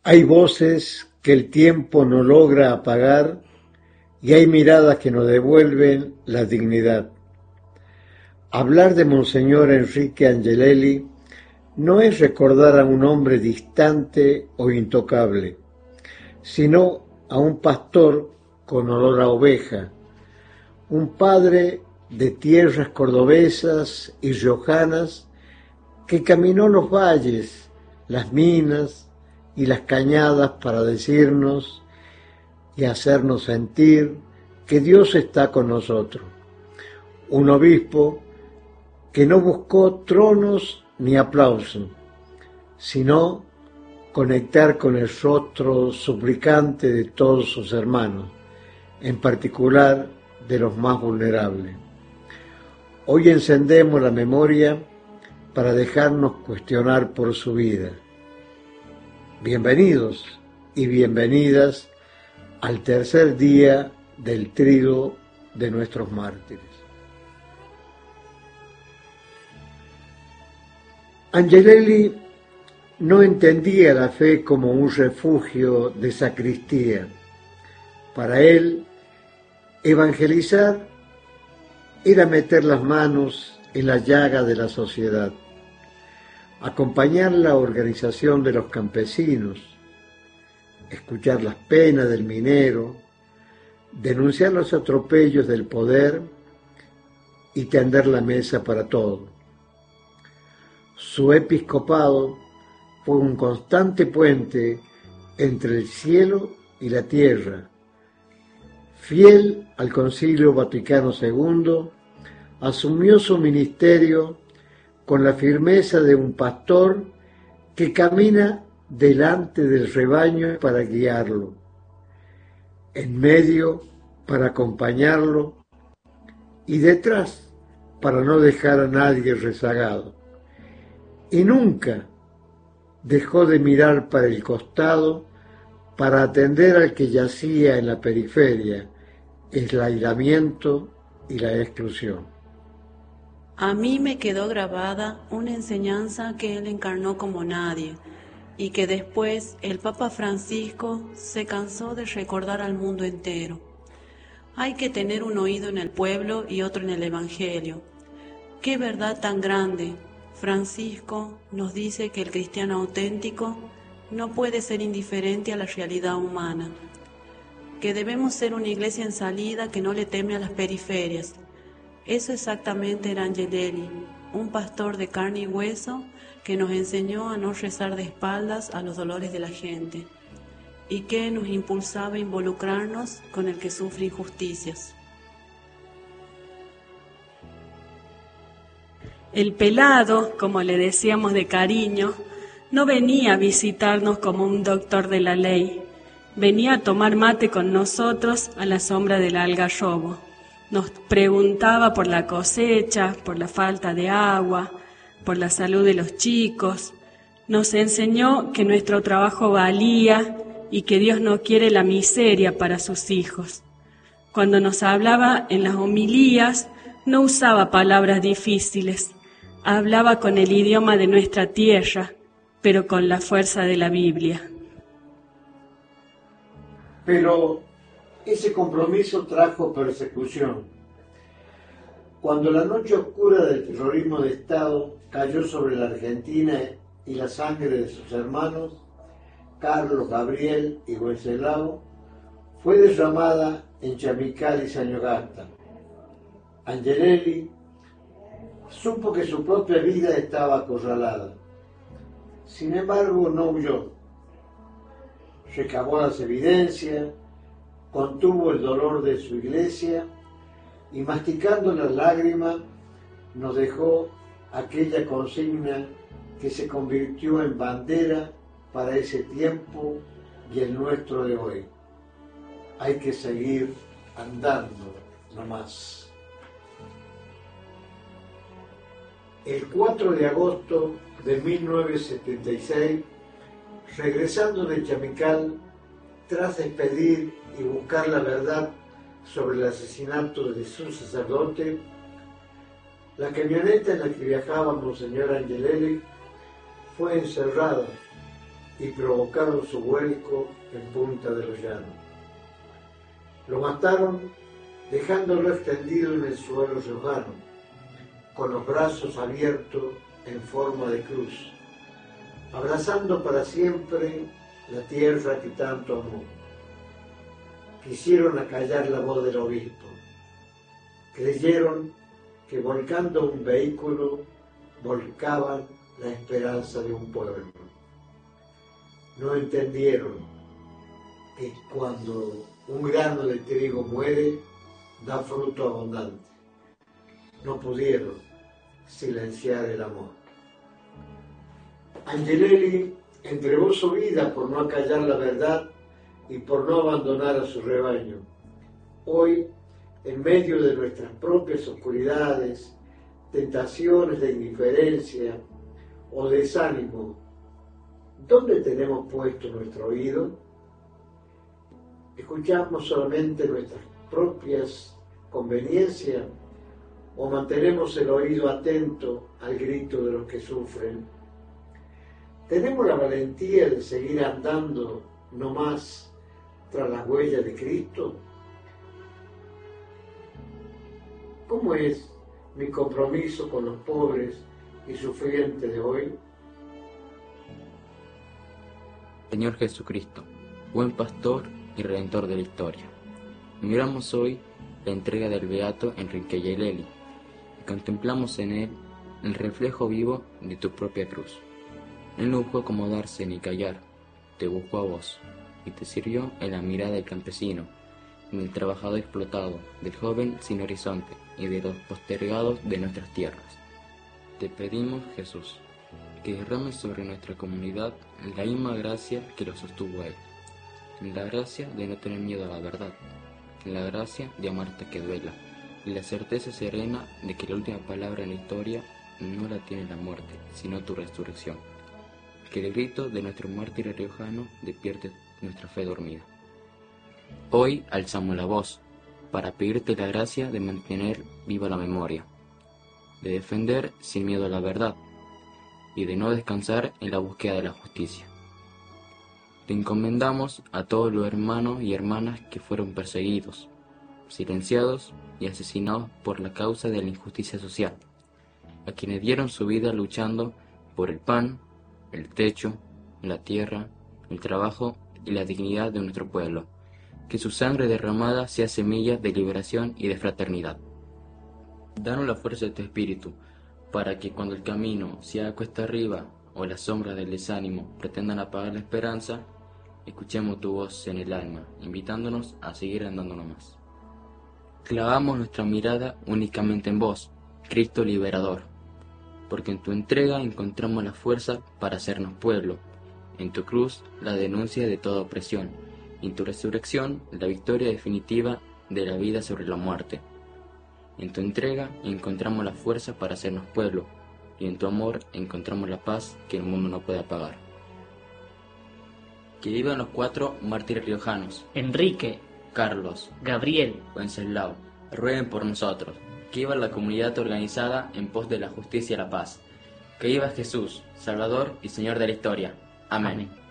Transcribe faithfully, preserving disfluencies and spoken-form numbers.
Hay voces que el tiempo no logra apagar y hay miradas que nos devuelven la dignidad. Hablar de Monseñor Enrique Angelelli no es recordar a un hombre distante o intocable, sino a un pastor con olor a oveja, un padre de tierras cordobesas y riojanas que caminó los valles, las minas y las cañadas para decirnos y hacernos sentir que Dios está con nosotros. Un obispo que no buscó tronos ni aplausos, sino conectar con el rostro suplicante de todos sus hermanos, en particular de los más vulnerables. Hoy encendemos la memoria para dejarnos cuestionar por su vida. Bienvenidos y bienvenidas al tercer día del Tríodo de nuestros mártires. Angelelli no entendía la fe como un refugio de sacristía. Para él, evangelizar era meter las manos en la llaga de la sociedad, acompañar la organización de los campesinos, escuchar las penas del minero, denunciar los atropellos del poder y tender la mesa para todos. Su episcopado fue un constante puente entre el cielo y la tierra. Fiel al Concilio Vaticano segundo, asumió su ministerio con la firmeza de un pastor que camina delante del rebaño para guiarlo, en medio para acompañarlo y detrás para no dejar a nadie rezagado. Y nunca dejó de mirar para el costado para atender al que yacía en la periferia, el aislamiento y la exclusión. A mí me quedó grabada una enseñanza que él encarnó como nadie y que después el Papa Francisco se cansó de recordar al mundo entero. Hay que tener un oído en el pueblo y otro en el Evangelio. ¡Qué verdad tan grande! Francisco nos dice que el cristiano auténtico no puede ser indiferente a la realidad humana, que debemos ser una iglesia en salida que no le teme a las periferias. Eso exactamente era Angelelli, un pastor de carne y hueso que nos enseñó a no rezar de espaldas a los dolores de la gente y que nos impulsaba a involucrarnos con el que sufre injusticias. El pelado, como le decíamos de cariño, no venía a visitarnos como un doctor de la ley, venía a tomar mate con nosotros a la sombra del algarrobo. Nos preguntaba por la cosecha, por la falta de agua, por la salud de los chicos. Nos enseñó que nuestro trabajo valía y que Dios no quiere la miseria para sus hijos. Cuando nos hablaba en las homilías, no usaba palabras difíciles. Hablaba con el idioma de nuestra tierra, pero con la fuerza de la Biblia. Pero ese compromiso trajo persecución. Cuando la noche oscura del terrorismo de Estado cayó sobre la Argentina y la sangre de sus hermanos, Carlos, Gabriel y Wenceslao, fue derramada en Chamical y Sañogasta. Angelelli supo que su propia vida estaba acorralada. Sin embargo, no huyó. Recabó las evidencias, contuvo el dolor de su iglesia y, masticando las lágrimas, nos dejó aquella consigna que se convirtió en bandera para ese tiempo y el nuestro de hoy. Hay que seguir andando nomás. El cuatro de agosto de mil novecientos setenta y seis, regresando de Chamical, tras despedir y buscar la verdad sobre el asesinato de su sacerdote, la camioneta en la que viajaba Monseñor Angelelli fue encerrada y provocaron su vuelco en punta de los llanos. Lo mataron dejándolo extendido en el suelo riojano, con los brazos abiertos en forma de cruz, abrazando para siempre la tierra que tanto amó. Quisieron acallar la voz del obispo. Creyeron que volcando un vehículo volcaban la esperanza de un pueblo. No entendieron que cuando un grano de trigo muere, da fruto abundante. No pudieron silenciar el amor. Angelelli entregó su vida por no acallar la verdad y por no abandonar a su rebaño. Hoy, en medio de nuestras propias oscuridades, tentaciones de indiferencia o desánimo, ¿dónde tenemos puesto nuestro oído? ¿Escuchamos solamente nuestras propias conveniencias o mantenemos el oído atento al grito de los que sufren? ¿Tenemos la valentía de seguir andando no más tras las huellas de Cristo? ¿Cómo es mi compromiso con los pobres y sufrientes de hoy? Señor Jesucristo, buen pastor y redentor de la historia, miramos hoy la entrega del beato Enrique Angelelli y contemplamos en él el reflejo vivo de tu propia cruz. Él no buscó acomodarse ni callar, te buscó a vos y te sirvió en la mirada del campesino, en el trabajador explotado, del joven sin horizonte y de los postergados de nuestras tierras. Te pedimos, Jesús, que derrames sobre nuestra comunidad la misma gracia que lo sostuvo a él, la gracia de no tener miedo a la verdad, la gracia de amarte que duela, y la certeza serena de que la última palabra en la historia no la tiene la muerte, sino tu resurrección. Que el grito de nuestro mártir riojano despierte nuestra fe dormida. Hoy alzamos la voz para pedirte la gracia de mantener viva la memoria, de defender sin miedo a la verdad y de no descansar en la búsqueda de la justicia. Te encomendamos a todos los hermanos y hermanas que fueron perseguidos, silenciados y asesinados por la causa de la injusticia social, a quienes dieron su vida luchando por el pan, el techo, la tierra, el trabajo y la dignidad de nuestro pueblo. Que su sangre derramada sea semilla de liberación y de fraternidad. Danos la fuerza de tu espíritu, para que cuando el camino sea cuesta arriba o las sombras del desánimo pretendan apagar la esperanza, escuchemos tu voz en el alma, invitándonos a seguir andando nomás. Clavamos nuestra mirada únicamente en vos, Cristo liberador, porque en tu entrega encontramos la fuerza para hacernos pueblo, en tu cruz la denuncia de toda opresión, y en tu resurrección la victoria definitiva de la vida sobre la muerte. En tu entrega encontramos la fuerza para hacernos pueblo, y en tu amor encontramos la paz que el mundo no puede apagar. Que vivan los cuatro mártires riojanos: Enrique, Carlos, Gabriel, Wenceslao, rueguen por nosotros. Que viva la comunidad organizada en pos de la justicia y la paz. Que viva Jesús, Salvador y Señor de la historia. Amén. Amén.